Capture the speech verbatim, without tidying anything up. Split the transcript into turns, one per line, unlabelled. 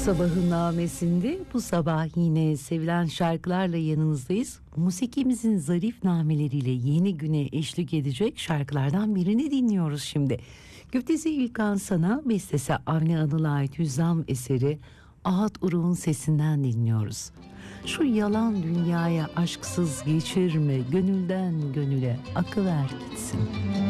Sabahın namesinde bu sabah yine sevilen şarkılarla yanınızdayız. Musikimizin zarif nameleriyle yeni güne eşlik edecek şarkılardan birini dinliyoruz şimdi. Güftesi İlkan Sana, bestesi Avni Anıl'a ait Hüzzam eseri Ahat Uruk'un sesinden dinliyoruz. Şu yalan dünyaya aşksız geçirme, gönülden gönüle akıver gitsin.